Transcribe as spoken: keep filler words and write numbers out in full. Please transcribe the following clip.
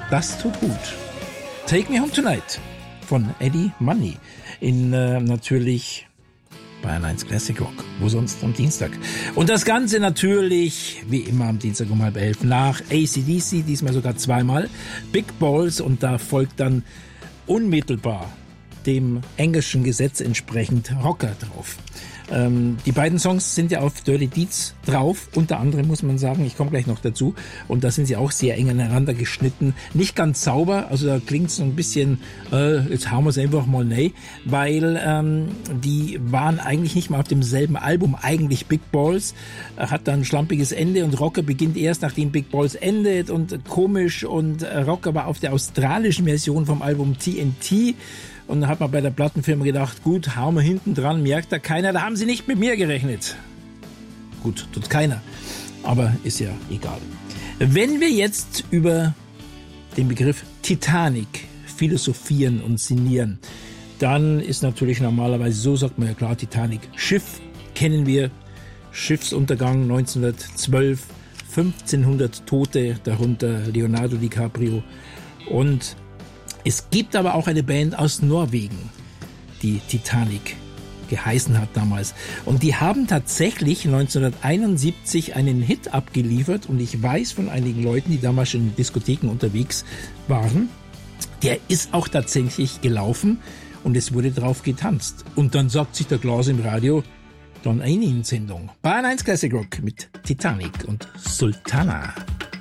das tut gut. Take Me Home Tonight von Eddie Money in äh, natürlich Bayern eins Classic Rock, wo sonst am Dienstag. Und das Ganze natürlich, wie immer am Dienstag um halb elf, nach A C D C, diesmal sogar zweimal, Big Balls, und da folgt dann unmittelbar dem englischen Gesetz entsprechend Rocker drauf. Ähm, die beiden Songs sind ja auf Dirty Deeds drauf, unter anderem muss man sagen, ich komme gleich noch dazu, und da sind sie auch sehr eng aneinander geschnitten, nicht ganz sauber, also da klingt es so ein bisschen, äh, jetzt hauen wir es einfach mal rein, weil ähm, die waren eigentlich nicht mal auf demselben Album, eigentlich Big Balls, äh, hat dann ein schlampiges Ende und Rocker beginnt erst, nachdem Big Balls endet, und komisch, und äh, Rocker war auf der australischen Version vom Album T N T. Und dann hat man bei der Plattenfirma gedacht, gut, hauen wir hinten dran, merkt da keiner, da haben sie nicht mit mir gerechnet. Gut, tut keiner, aber ist ja egal. Wenn wir jetzt über den Begriff Titanic philosophieren und sinnieren, dann ist natürlich normalerweise, so sagt man ja klar, Titanic, Schiff kennen wir, Schiffsuntergang neunzehnhundertzwölf, fünfzehnhundert Tote, darunter Leonardo DiCaprio, und es gibt aber auch eine Band aus Norwegen, die Titanic geheißen hat damals. Und die haben tatsächlich neunzehnhunderteinundsiebzig einen Hit abgeliefert. Und ich weiß von einigen Leuten, die damals schon in Diskotheken unterwegs waren, der ist auch tatsächlich gelaufen und es wurde drauf getanzt. Und dann sagt sich der Klaus im Radio, dann eine Sendung. Bayern eins Classic Rock mit Titanic und Sultana.